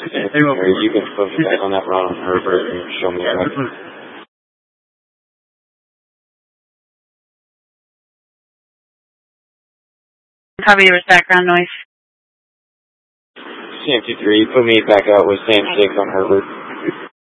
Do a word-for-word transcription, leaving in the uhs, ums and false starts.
Hey, well, Or you can focus back on that run on Herbert and show me that. Copy, there was background noise. C M two three, put me back out with Sam six on Herbert.